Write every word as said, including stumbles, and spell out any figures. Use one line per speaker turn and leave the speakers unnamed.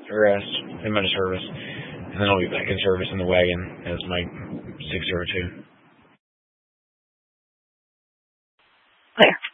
rest, a minute service, and then I'll be back in service in the wagon as my six zero two.
Clear.